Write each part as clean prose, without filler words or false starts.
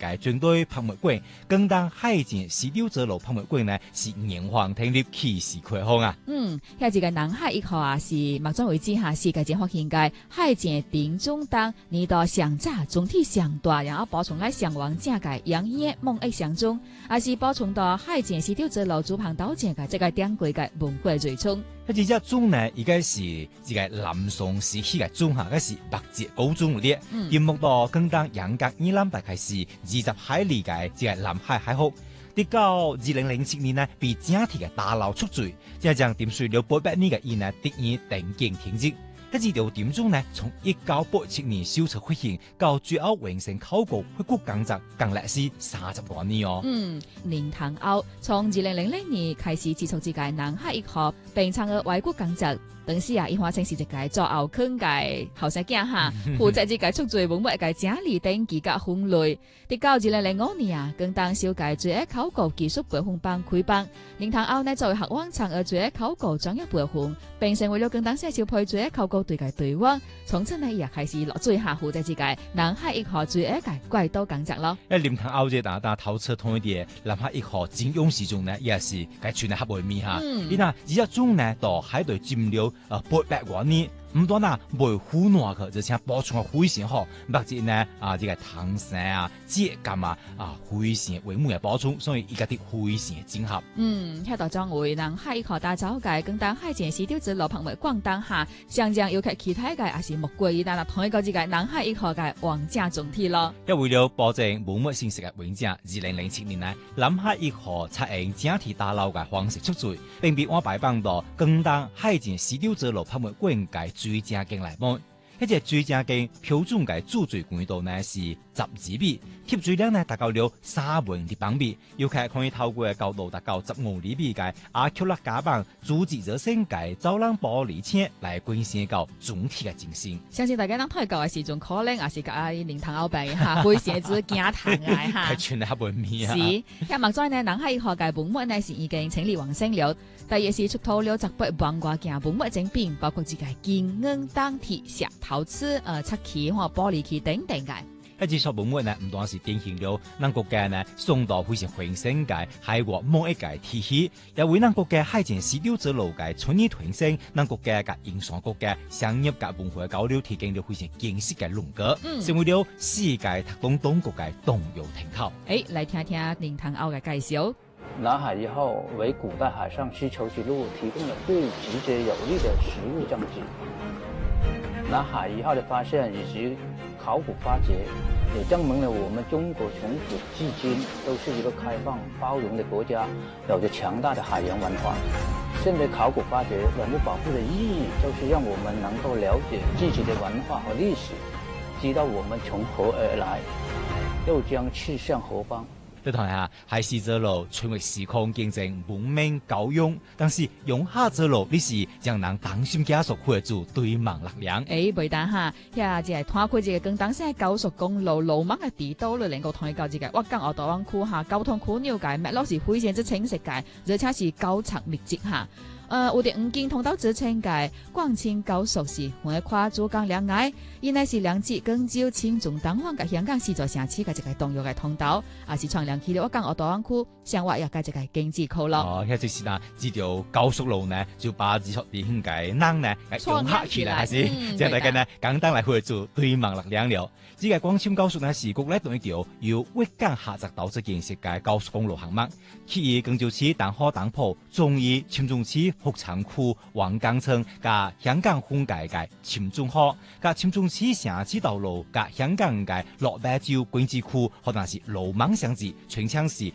嘅軍隊博物館，更當海前絲綢之路博物館呢是炎黃聽入氣勢開放啊。 喺這個南海1號啊，是目前為止下世界前發現嘅海前頂中檔年度上早總體上大，然後補充來上往正嘅洋溢夢憶上中，也是補充到海前絲綢之路主旁島正嘅這個典貴嘅文化最充。 一隻鐘呢，而家是這個南宋時期嘅鐘嚇，嗰是白節高鐘啲。節目到更當陽格以南大概是20海里嘅這個南海海峽。直到2007年呢，被整體嘅大樓出水，即係將點水了800年嘅伊呢，突然定景停止。一條點鐘呢，從1987年首次發現到最後完成考古開掘工作，更歷時30多年哦。 年頭後，從2000年開始接觸這個南海1號並參與挖掘工作。當時啊，伊化成是一個做後坑嘅後生囝哈，負責這個出水文物嘅整理登記甲分類。直到2005年啊，更當小個最愛考古技術培訓班開辦。年頭後呢，作為學網參與最愛考古專業培訓，並成為了更當小小配最愛考古隊嘅隊員。從此呢，也開始落水下負責這個南海1號最愛嘅怪盜工作咯。 年頭後這大頭車同一啲南海1號真勇士中呢，也是佢全係黑背面哈。你睇而家中呢，到海隊佔了800多年。唔多呐，未腐爛佢，就請補充個灰線嗬，或者呢這個唐山啊、浙江啊灰線為每日補充，所以依家啲灰線整合。 喺度將為南海1號打造嘅更當海前絲綢之路博物館當下，上將要其他嘅也是木貴，但係同一個這個南海1號嘅完整總體咯。 一為了保證文物信息嘅完整，2007年呢，南海1號採用整體大樓嘅方式出水，並被我擺放到更當海前絲綢之路博物館嘅最正經來望，一隻最正經標準嘅注水管道呢是12米，貼水量呢達到了3分立方米，尤其可以透過高度達到15厘米嘅阿克力加板主製咗升嘅走廊玻璃窗來貢獻到總體嘅精神。 相信大家當睇到嘅時仲可能也是個年頭後邊嚇，會寫字驚堂嘅嚇。 係全係黑背面啊！ 是，一目在呢，南海1號嘅文物呢是已經清理完成了。第二是出土了100萬多件文物精品，包括這個金銀、鋼鐵、石陶瓷、漆器或玻璃器等等嘅。 一啲文物呢，唔單是典型了咱國家呢宋代非常興盛嘅海外夢憶嘅體系，也為咱國家海前絲綢之路嘅創意傳承，咱國家嘅影響國家商業嘅文化交流，提供了非常堅實嘅龍格，成為了世界拓動中國嘅重要停靠。 來聽聽年頭後嘅介紹。 南海1號為古代海上絲綢之路提供了最直接有力的實物證據。南海1號的發現以及考古發掘，也證明了我們中國從古至今都是一個開放包容的國家，有着強大的海洋文化。現在考古發掘文物保護的意義，就是讓我們能夠了解自己的文化和歷史，知道我們從何而來，又將去向何方。 你睇下，海絲之路成為時空見證文明交融，但是用下之路，你是將人當心加速或者對望力量。 袂當哈，呀，即係拖開這個更當時嘅高速公路路網嘅地道嚟，能夠同佢交這個。我講澳大灣區下交通樞紐界，脈絡是非常之清晰嘅，而且是高層密集哈。有啲5經通道之稱嘅廣清高速是橫跨珠江兩岸，原來是兩節廣州、青中東方嘅香港四座城市嘅一個重要嘅通道，也是創亮起了我講澳大灣區生活又嘅一個經濟口咯。 即是呢，這條高速路呢，就把這條點解人呢融合起來，還是即係大家呢簡單來去做對望力量了。這個廣清高速呢，是國內同一條由粵港合作投資建設嘅高速公路項目，起於廣州市丹河當鋪，終於青中市福昌區黃崗村加香港分界嘅青中河，加青中市城市道路加香港嘅落馬洲管制區，可能是路網相至，全長是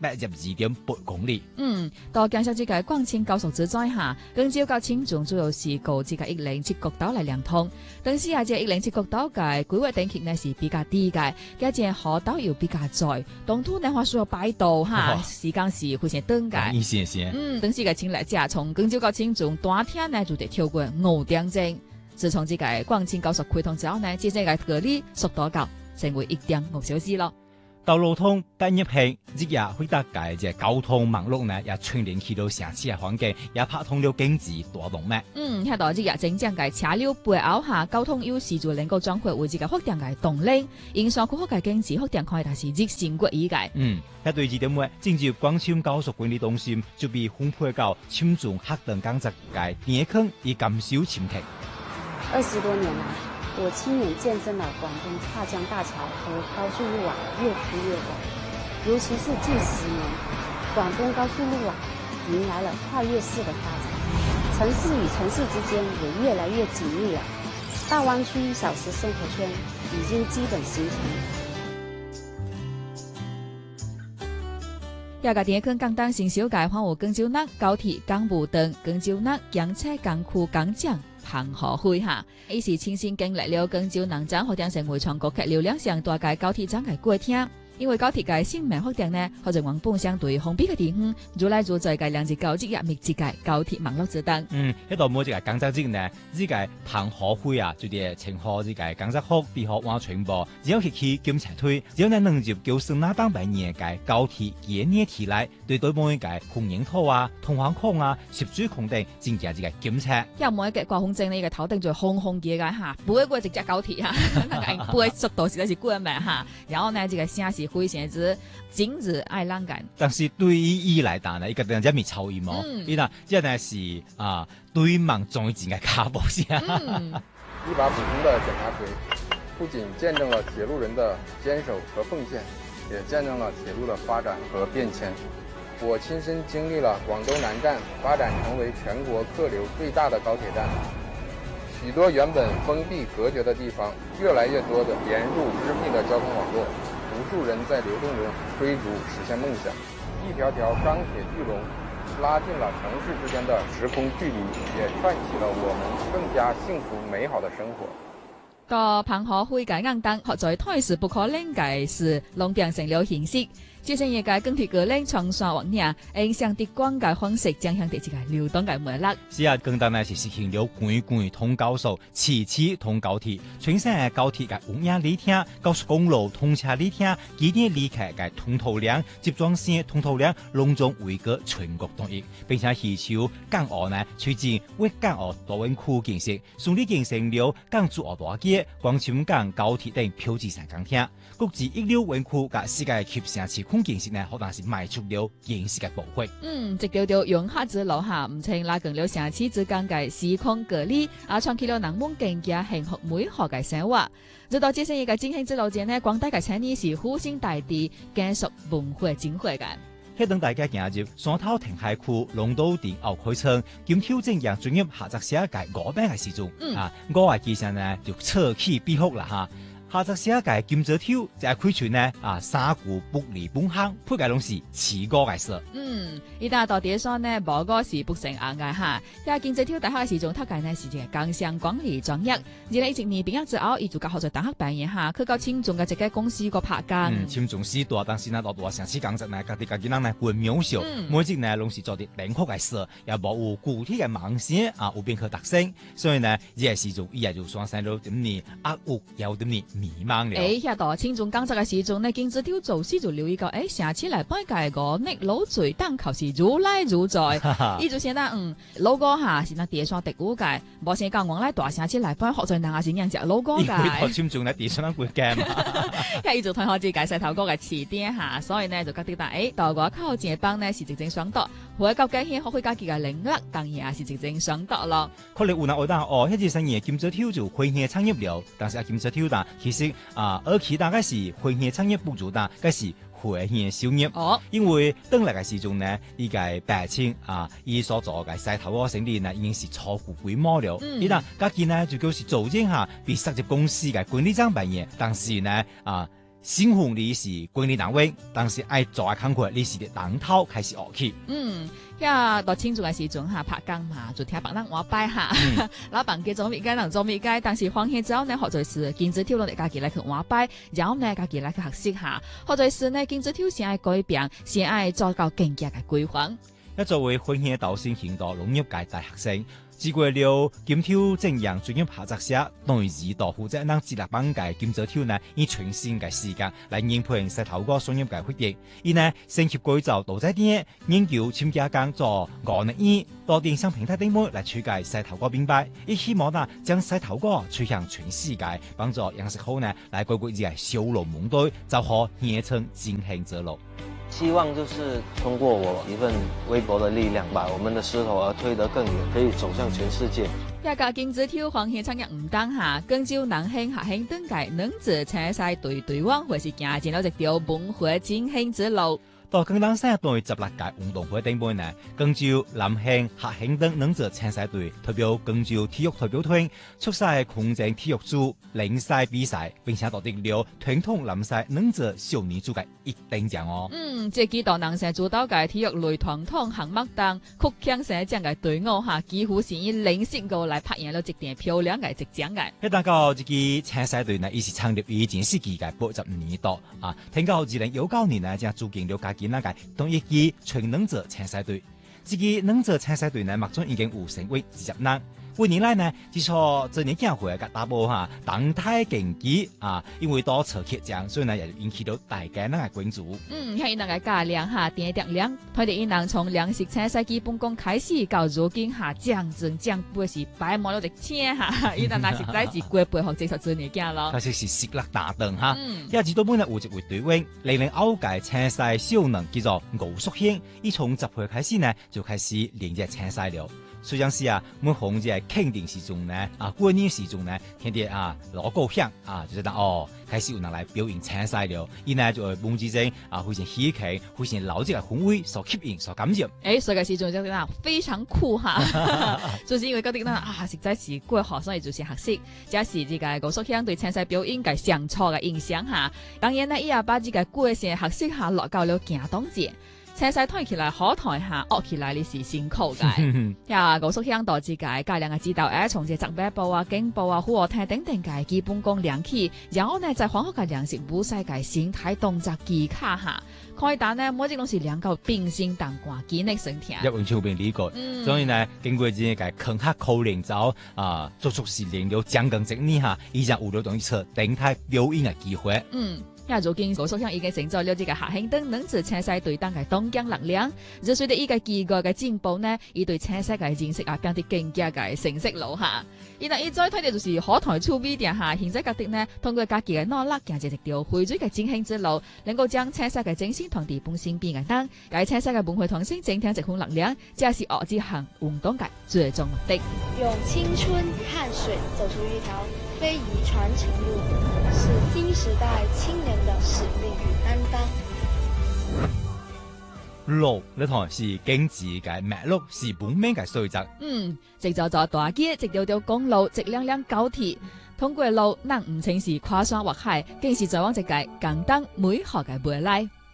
112.8公里。 到介紹這個廣清高速之在下，廣州到青中主要是靠這個107國道來連通。當時啊，這107國道嘅規劃等級呢是比較低嘅，加上河道又比較窄，當初呢話需要擺道哈，時間是非常短嘅。當時嘅清力者從廣州到青中短天呢就得跳過5點鐘。自從這個廣清高速開通之後呢，這個距離速度高，成為1.5小時咯。 道路通畢業後，日夜會搭嘅即交通網絡呢，也串聯起到城市嘅環境，也拍通了經濟大動脈。 喺度日日整正嘅車流背後下交通優勢就能夠轉化為一個發展嘅動力，影響佢嘅經濟發展可以達是日新月異嘅。 一對2點末，進入廣深高速管理中心就被分配到深圳黑燈港則嘅電坑以減少潛艇。 20多年來，我親眼見證了廣東跨江大橋和高速路網越鋪越廣，尤其是近10年，廣東高速路網迎來了跨越式的發展，城市與城市之間也越來越緊密了。大灣區1小時生活圈已經基本形成。 一個電坑港燈新小界環湖廣州南高鐵港務燈廣州南洋車港區港將澎河會下，伊是親身經歷了廣州南站發展成為全國客流量上大嘅高鐵站嘅過程。因為高鐵嘅新名發展呢，或者原本相對封閉嘅地方，如來如在嘅兩隻高鐵密集嘅高鐵網絡之中。 一到每一個港站之呢，呢個澎河會啊，就啲稱呼呢個港站學地學話傳播，只要去檢查推，只要能入90那當百年嘅高鐵延年體內，對每一個紅影套啊、通航框啊、攝水孔等進行呢個檢查。 有每一個掛風箏呢個頭頂就紅紅嘅嚇，每一個直接高鐵嚇，背速度實在是過慢嚇，然後呢，呢個聲是非常之精緻愛讓感。 但是對於伊來講呢，一個人家咪超意冇，伊嗱即係是啊，對網終於整個卡布先。 一把普通的檢查錘，不僅見證了鐵路人的堅守和奉獻，也見證了鐵路的發展和變遷。我親身經歷了廣州南站發展成為全國客流最大的高鐵站，許多原本封閉隔絕的地方，越來越多的連入緻密的交通網絡，無數人在流動中追逐實現夢想，一條條鋼鐵巨龍拉近了城市之間的時空距離，也串起了我們更加幸福美好的生活。 個澎河會嘅硬燈，學在胎是不可能嘅事，弄變成了形式。最新一屆鋼鐵革命長沙灣呢，影響的廣嘅方式，將向地這個流動嘅脈絡。 是啊，更當呢是實行了關關通高速，次次通高鐵，全省嘅高鐵嘅烏壓里聽，高速公路通車里聽，幾年離開嘅通途量，集裝線通途量隆重為個全國統一，並且祈求港澳呢推進為港澳多運區建設，順利建成了港珠澳大街、廣深港高鐵等標誌性港廳，國際一流運區嘅世界級城市建設呢，可能是邁出了建設嘅步伐。 直條條融合之路下，唔稱拉近了城市之間嘅時空隔離，創起了人們更加幸福美好嘅生活。直到這些嘅振興之路前呢，廣大嘅青年是呼聲大地，繼續文化精華嘅。 喺等大家進入山頭填海區龍島店後開倉，兼挑戰讓進入下則寫界嗰邊嘅時鐘，我係其實呢就扯起必哭啦嚇。下則寫界金澤挑就係開船呢三股不離本行，配嘅攏是似歌嘅事。 依家到底說呢，無個是不成硬嘅嚇。因金澤挑大學嘅時鐘，他計呢是隻工商管理專業。2010年畢業之後，伊就教學在大學畢業嚇，佢到青總嘅一個公司個拍工。 青總時代，但是呢，大城市工作呢，家己人呢過渺小，每日呢攏是做啲靈活嘅事，又冇有具體嘅夢想有邊個特性，所以呢，呢個時鐘伊也就算生咗點年有點年迷茫了。 喺到青總工作嘅時鐘呢，金澤挑做事就留意到，城市嚟擺界個逆老嘴當求是如來如在，伊就寫得老哥嚇是那地上地古界，無先講往來大城市嚟擺學在哪是人隻老哥界。 因為頭青總呢地上嗰個嘛， 伊就同學自介細頭哥嘅詞典嚇，所以呢就覺得到外口這幫呢是正正想得，或者究竟學會家己嘅領域，當然也是正正想得咯。 可能有人會講迄陣嘢金澤挑就開業創業了，但是金澤挑其實而其大概是開業創業不足的，該是回現收入，因為當嚟嘅時鐘呢，依個白青伊所做嘅細頭哥生意呢，已經是超過規模了。依家家己呢就叫是組建下被實業公司嘅管理長扮演，但是呢新紅你是管理單位，但是愛做嘅工作你是當頭開始學起。 到青總嘅時鐘嚇拍工嘛，就聽別人話擺下，老闆嘅做咩街，人做咩街，但是放棄之後呢，學在是金澤挑落嚟家己來去話擺，然後呢家己來去學習下，學在是呢金澤挑先愛改變，先愛做到更加嘅規範。 一作為歡喜導師行到農業界大學生， 自過了金條正陽最近拍則寫，當然指導負責能自立幫嘅金則條呢，以全新嘅時間來應配石頭哥商業嘅活動。而呢，升級改造導致啲研究專家講做5年多電商平台頂門來推介石頭哥品牌，亦希望呢將石頭哥推向全世界，幫助認識好呢來改革嘅小龍門隊，就可演成經營者路。 希望就是通過我一份微薄的力量，把我們的獅頭鵝推得更遠，可以走向全世界。 一個金子條黃獻產業唔當下，廣州南興下興等界能者車賽隊隊王，或是行進了一條文化經營之路。 到廣東省對16屆運動會頂門呢，廣州南興、廈興等能者參賽隊代表廣州體育代表團出賽空政體育組聯賽比賽，並且奪得了傳統籃賽能者少年組嘅1等獎哦。 這幾道南城主導嘅體育類傳統項目當曲強生獎嘅隊伍哈，幾乎是以0-4個來拍贏了一點漂亮嘅職獎嘅。 一旦到這個參賽隊呢，已是創立於前世紀嘅85年度啊，聽到2019年呢，將組建了今那個同一支全能者參賽隊，這個能者參賽隊呢，目前已經有成為20人。近年來呢，至少這年競會嘅打波哈，動態競技啊，因為多次缺獎，所以呢也引起到大家那個關注。 喺那個價量哈，點量，佢哋一能從糧食參賽基本功開始，到如今哈，獎金獎杯是擺滿咗隻錢哈，伊那實在是過背後接受做年獎咯。 確實是實力大燈哈，也知道本來有一位隊員，2020屆參賽少年叫做吳淑興，伊從10歲開始呢就開始連日參賽了。雖然是啊，每逢在肯定時中呢，過年時中呢，天天攞高興就是講開始有人來表演參賽了，伊呢就會夢之中非常喜慶，非常老這個氛圍所吸引、所感染。 所以個時中就講非常酷哈，就是因為覺得實在是過好，所以就是學識，這是這個吳淑興對參賽表演嘅上錯嘅影響哈。當然呢，伊也把這個過程學識下落到了行動節。車賽推起來好台下，惡起來你是辛苦嘅。呀，吳淑興到自己大量嘅指導，從這責備部警部虎和廳等等嘅基本功練起，然後呢在黃河嘅糧食舞賽嘅形態動作技巧下，開打呢每隻都是兩個冰心當掛機力身體。 一完全變理解，所以呢經過這個坑下口練走足足是練了將近1年哈，已經有了一次動態表演嘅機會。 如今吳淑興已經成咗了這個廈興等能者參賽隊當嘅當家力量，就隨着呢個技術嘅進步呢，伊對參賽嘅認識變得更加嘅成熟了哈。伊再睇到就是可台出比點下，現在覺得呢通過家己嘅努力，行一條回轉嘅精興之路，能夠將參賽嘅精神團隊本身變嘅當，解參賽嘅文化創新增添一份力量，這是惡之行運動嘅最終目的。 用青春汗水走出一條非遺傳承路，是新時代青年的使命與擔當。 路呢台是經濟嘅脈絡，是本命嘅素質。 直走咗大街，直條條公路，直輛輛高鐵，通過路，能唔淨是跨山或海，更是在往一個簡單美好嘅未來。